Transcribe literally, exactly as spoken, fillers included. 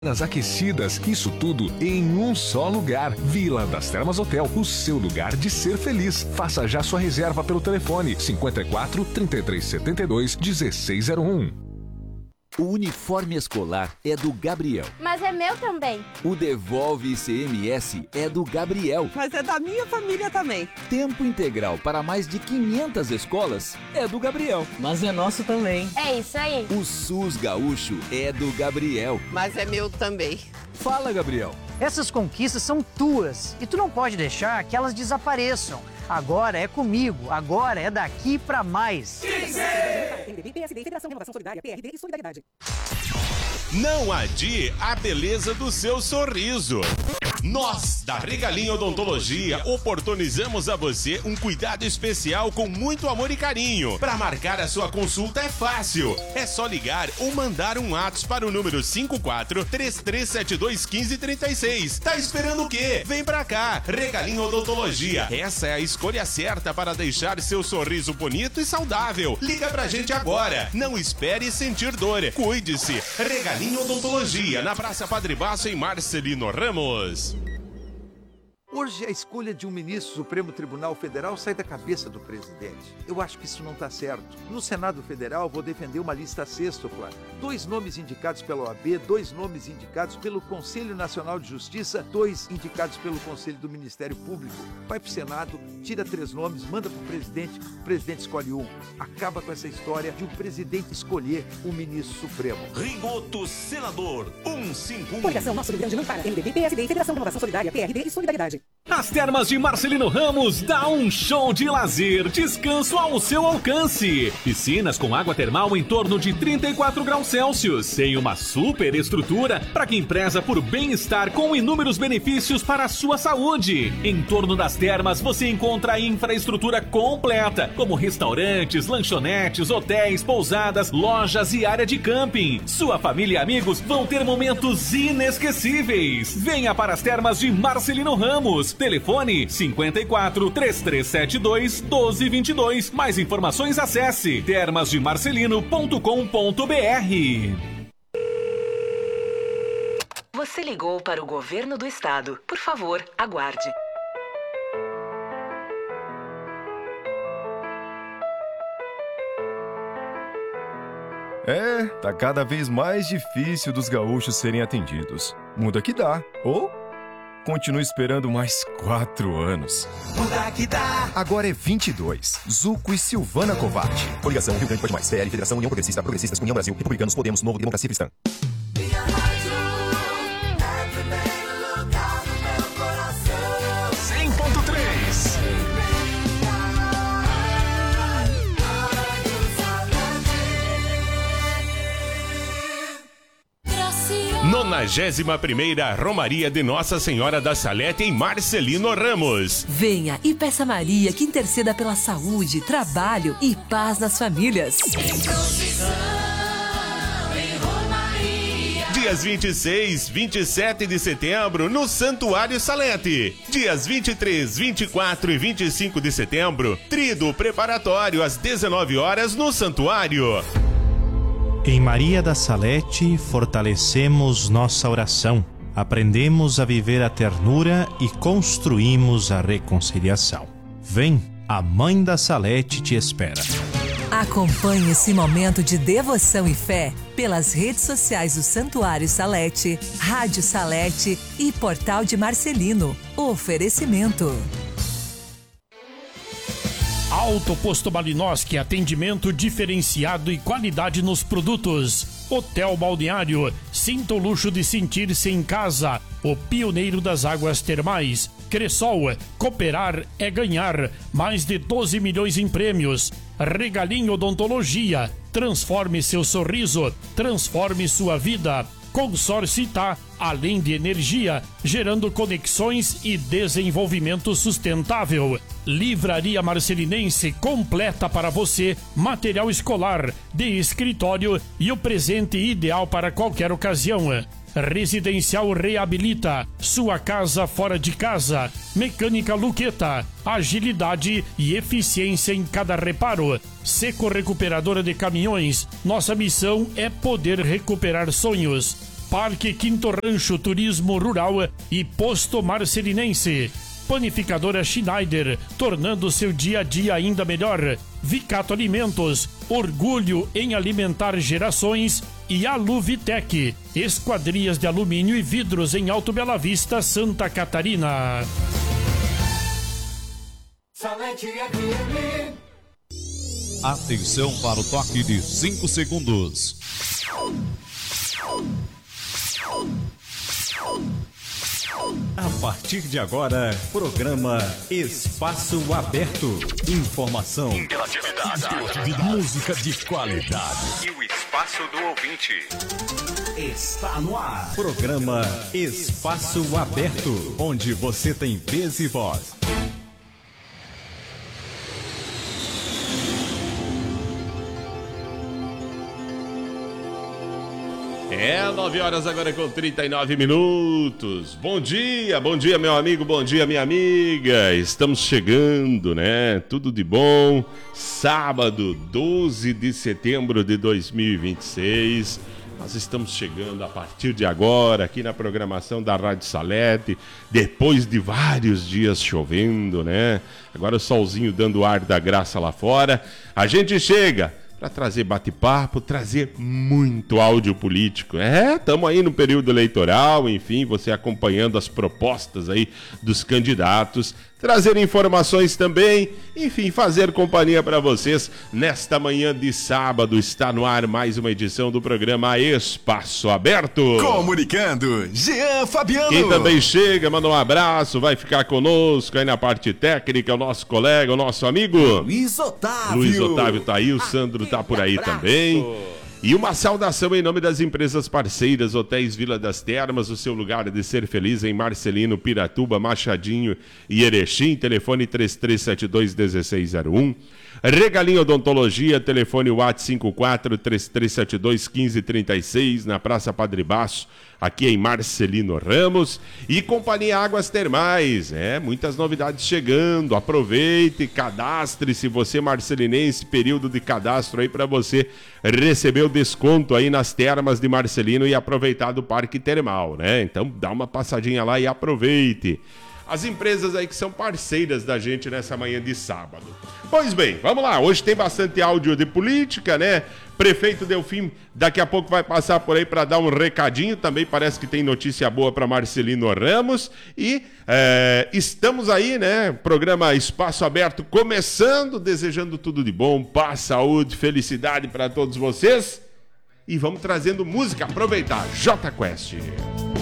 Nas aquecidas, isso tudo em um só lugar. Vila das Termas Hotel, o seu lugar de ser feliz. Faça já sua reserva pelo telefone cinquenta e quatro, trinta e três setenta e dois, dezesseis zero um. O uniforme escolar é do Gabriel. Mas é meu também. O Devolve I C M S é do Gabriel. Mas é da minha família também. Tempo integral para mais de quinhentas escolas é do Gabriel. Mas é nosso também. É isso aí. O SUS Gaúcho é do Gabriel. Mas é meu também. Fala, Gabriel. Essas conquistas são tuas e tu não pode deixar que elas desapareçam. Agora é comigo, agora é daqui pra mais. Não adie a beleza do seu sorriso. Nós, da Regalim Odontologia, oportunizamos a você um cuidado especial com muito amor e carinho. Para marcar a sua consulta é fácil. É só ligar ou mandar um WhatsApp para o número cinco quatro, três três sete dois, um cinco três seis. Tá esperando o quê? Vem pra cá. Regalim Odontologia. Essa é a escolha certa para deixar seu sorriso bonito e saudável. Liga pra gente agora. Não espere sentir dor. Cuide-se. Regalim Odontologia, na Praça Padre Baço, em Marcelino Ramos. Hoje, a escolha de um ministro do Supremo Tribunal Federal sai da cabeça do presidente. Eu acho que isso não está certo. No Senado Federal, vou defender uma lista sextupla. Dois nomes indicados pela O A B, dois nomes indicados pelo Conselho Nacional de Justiça, dois indicados pelo Conselho do Ministério Público. Vai para o Senado, tira três nomes, manda para o presidente, o presidente escolhe um. Acaba com essa história de o presidente escolher o ministro supremo. Rigoto Senador cento e cinquenta e um. Coligação Nosso Rio Grande não para. M D B, P S D, Federação Renovação Solidária, P R D e Solidariedade. As Termas de Marcelino Ramos dá um show de lazer, descanso ao seu alcance. Piscinas com água termal em torno de trinta e quatro graus Celsius. Tem uma super estrutura para quem preza por bem-estar com inúmeros benefícios para a sua saúde. Em torno das termas você encontra a infraestrutura completa, como restaurantes, lanchonetes, hotéis, pousadas, lojas e área de camping. Sua família e amigos vão ter momentos inesquecíveis. Venha para as Termas de Marcelino Ramos. Telefone cinquenta e quatro, três três sete dois, um dois dois dois. Mais informações acesse termas de marcelino ponto com ponto br. Você ligou para o governo do estado. Por favor, aguarde. É, tá cada vez mais difícil dos gaúchos serem atendidos. Muda que dá, ou continue esperando mais quatro anos. Muda que dá. Agora é vinte e dois. Zuco e Silvana Covatti. Coligação Rio Grande Pode Mais. P L, Federação União Progressista, Progressistas, União Brasil, Republicanos, Podemos, Novo, Democracia Cristã. cem ponto três. nonagésima primeira Romaria de Nossa Senhora da Salete em Marcelino Ramos. Venha e peça a Maria que interceda pela saúde, trabalho e paz nas famílias. Dias vinte e seis, vinte e sete de setembro no Santuário Salete. Dias vinte e três, vinte e quatro e vinte e cinco de setembro, Tríduo Preparatório às dezenove horas no Santuário. Em Maria da Salete, fortalecemos nossa oração, aprendemos a viver a ternura e construímos a reconciliação. Vem, a Mãe da Salete te espera. Acompanhe esse momento de devoção e fé pelas redes sociais do Santuário Salete, Rádio Salete e Portal de Marcelino. Oferecimento. Alto Posto Malinowski, atendimento diferenciado e qualidade nos produtos. Hotel Balneário, sinta o luxo de sentir-se em casa. O pioneiro das águas termais. Cressol, cooperar é ganhar. Mais de doze milhões em prêmios. Regalim Odontologia, transforme seu sorriso, transforme sua vida. Consórcio Itá, além de energia, gerando conexões e desenvolvimento sustentável. Livraria Marcelinense completa para você, material escolar, de escritório e o presente ideal para qualquer ocasião. Residencial Reabilita, sua casa fora de casa. Mecânica Luqueta, agilidade e eficiência em cada reparo. Seco Recuperadora de Caminhões, nossa missão é poder recuperar sonhos. Parque Quinto Rancho Turismo Rural e Posto Marcelinense. Panificadora Schneider, tornando seu dia a dia ainda melhor. Vicato Alimentos, orgulho em alimentar gerações. E Aluvitec, esquadrias de alumínio e vidros em Alto Bela Vista, Santa Catarina. Salete F M. Atenção para o toque de cinco segundos. A partir de agora, programa Espaço Aberto. Informação, Interatividade. música de qualidade. E o espaço do ouvinte. Está no ar. Programa Espaço Aberto, onde você tem vez e voz. É, nove horas agora com trinta e nove minutos. Bom dia, bom dia, meu amigo, bom dia, minha amiga. Estamos chegando, né? Tudo de bom. Sábado, doze de setembro de dois mil e vinte e seis. Nós estamos chegando a partir de agora aqui na programação da Rádio Salete, depois de vários dias chovendo, né? Agora o solzinho dando ar da graça lá fora. A gente chega para trazer bate-papo, trazer muito áudio político. É, estamos aí no período eleitoral, enfim, você acompanhando as propostas aí dos candidatos, trazer informações também, enfim, fazer companhia para vocês nesta manhã de sábado. Está no ar mais uma edição do programa Espaço Aberto. Comunicando, Jean Fabiano. Quem também chega, manda um abraço, vai ficar conosco aí na parte técnica, o nosso colega, o nosso amigo Luiz Otávio. Luiz Otávio tá aí, o Sandro tá por aí também. E uma saudação em nome das empresas parceiras, Hotéis Vila das Termas, o seu lugar de ser feliz em Marcelino, Piratuba, Machadinho e Erechim, telefone três três sete dois um seis zero um. Regalinho Odontologia, telefone WhatsApp cinco quatro três três sete dois um cinco três seis, na Praça Padre Baço, aqui em Marcelino Ramos. E Companhia Águas Termais, é, muitas novidades chegando, aproveite, cadastre-se, você marcelinense, período de cadastro aí para você receber o desconto aí nas termas de Marcelino e aproveitar do Parque Termal, né? Então dá uma passadinha lá e aproveite. As empresas aí que são parceiras da gente nessa manhã de sábado. Pois bem, vamos lá, hoje tem bastante áudio de política, né? Prefeito Delfim daqui a pouco vai passar por aí para dar um recadinho, também parece que tem notícia boa para Marcelino Ramos. E é, estamos aí, né? Programa Espaço Aberto começando, desejando tudo de bom, paz, saúde, felicidade para todos vocês. E vamos trazendo música, aproveitar, J Quest.